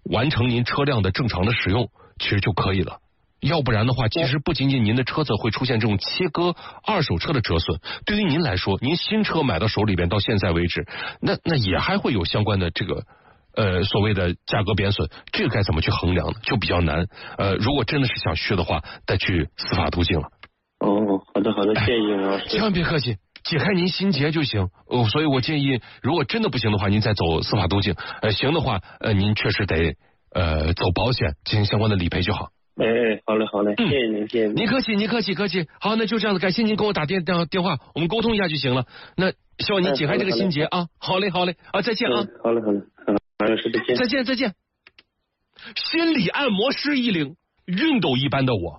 完成您车辆的正常的使用，其实就可以了。要不然的话，其实不仅仅您的车子会出现这种切割二手车的折损，对于您来说，您新车买到手里边到现在为止，那也还会有相关的这个所谓的价格贬损，这个该怎么去衡量呢？就比较难。如果真的是想续的话，再去司法途径了。 哦，好的，谢谢叶老师。 千万别客气，解开您心结就行。所以我建议，如果真的不行的话，您再走司法途径。行的话，您确实得走保险进行相关的理赔就好。 好嘞，谢谢您，谢谢您。 您客气。好，那就这样子，感谢您给我打电话，我们沟通一下就行了。那希望您解开这个心结啊。好嘞，啊，再见啊。 好嘞，老师再见。 再见。心理按摩师一零，熨斗一般的我。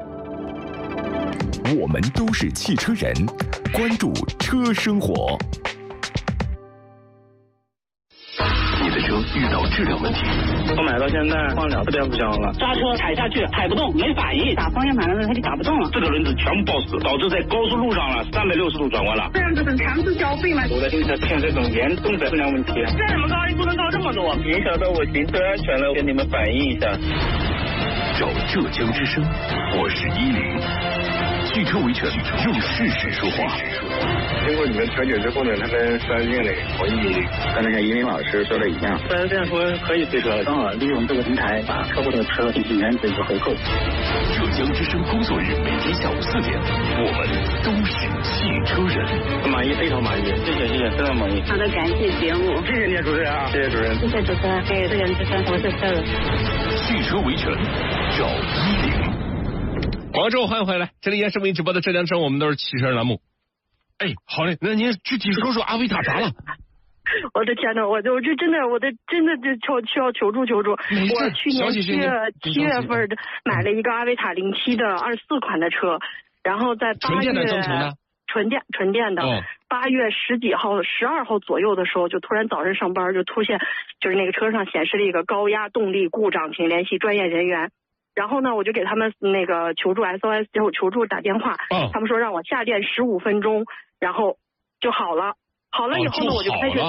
我们都是汽车人，关注车生活。 你的车遇到质量问题， 我买到现在换2次变速箱了， 刹车踩下去踩不动，没反应，打方向盘的时候它就打不动了， 这个轮子全部抱死，导致在高速路上了360度转弯了。 这样子很强制交费吗？ 我的新车出现这种严重的质量问题， 这怎么高不能高这么多？ 影响到我行车安全了，跟你们反映一下。 找浙江之声，我是10，汽车维权用事实说话。 经过你们调解之后呢，他们4S店里同意跟那个1老师说的一样 4S店说可以退车， 刚好利用这个平台把客户的车进行原则一个回扣。 浙江之声工作日每天下午4点，我们都是汽车人。 满意，非常满意，谢谢，非常满意。 好的，感谢节目， 谢谢你主持人啊，谢谢主任， 谢谢主持人，给这人之声，我是车人。 汽车维权找10。 广告之后欢迎回来，这里依然是为您直播的浙江之声，我们都是汽车人栏目。好嘞，那您具体说说阿维塔咋了？ 我的天哪，我真的需要求助。我去年7月份买了一个阿维塔07的24款的车，然后在8月纯电的增程的， 纯电的，8月10几号、12号左右的时候，就突然早上上班就出现，就是那个车上显示了一个高压动力故障，请联系专业人员。然后呢，我就给他们那个求助 SOS 接受求助打电话，他们说让我下电15分钟，然后就好了。好了以后呢，我就开去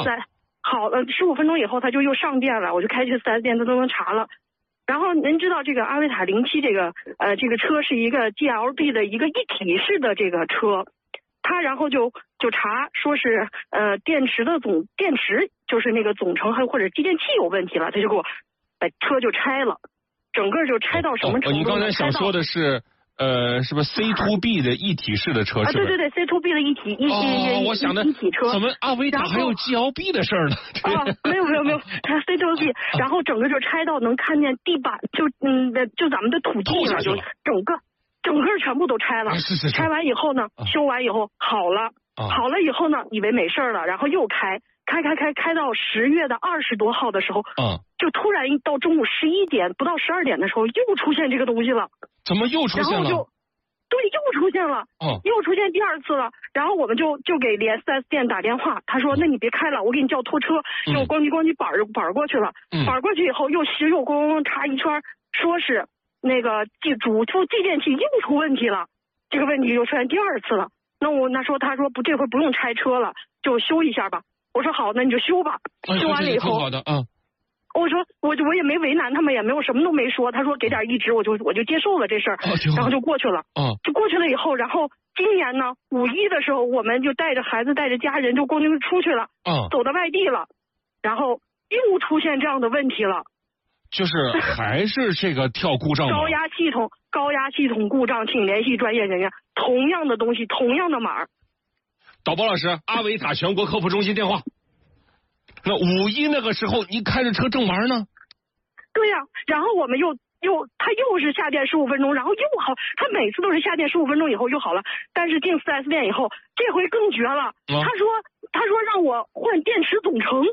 15分钟以后他就又上电了，我就开去4S店都能查了。然后您知道这个阿维塔07这个车是一个 GLB 的一个一体式的这个车，他然后就查说是电池就是那个总成或者继电器有问题了，他就给我把车就拆了。整个就拆到什么程度？ 你刚才想说的是，是不是 C2B 的一体式的车？是对 ，C2B 的一体我想的一体车。 怎么阿维塔还有 GLB 的事儿呢？ 没有，它 C2B， 然后整个就拆到能看见地板，就咱们的土地了，就整个全部都拆了。 是。 拆完以后呢，修完以后好了，好了以后呢，以为没事了，然后又开到10月的20多号的时候，就突然到中午11点不到12点的时候又出现这个东西了。 怎么又出现了？ 对，又出现了，又出现第2次了。然后我们就给连 4S 店打电话，他说那你别开了，我给你叫拖车，就咣叽板过去了。板过去以后又咣查一圈，说是那个主继电器又出问题了，这个问题又出现第2次了。他说不，这回不用拆车了，就修一下吧。我说好，那你就修吧。修完了以后， 好的我说我也没为难他们，也没有什么都没说。他说给点1值，我就接受了这事儿，然后就过去了。就过去了以后，然后今年呢5·1的时候，我们就带着孩子带着家人就公交出去了，走到外地了，然后又出现这样的问题了。 就是还是这个跳故障高压系统故障，请联系专业人员。同样的东西，同样的码。 导播老师，阿维塔全国客服中心电话。那5·1那个时候，你开着车正玩呢？ 对呀，然后我们他又是下电15分钟，然后又好，他每次都是下电15分钟以后又好了。但是进 4S 店以后，这回更绝了。他说让我换电池总成。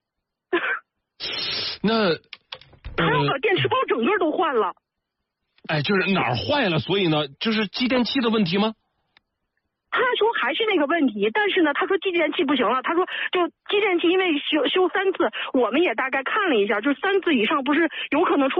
那他要把电池包整个都换了。 就是哪儿坏了？所以呢，就是继电器的问题吗？ 他说还是那个问题，但是呢，他说继电器不行了。他说就继电器因为修3次，我们也大概看了一下，就3次以上不是有可能出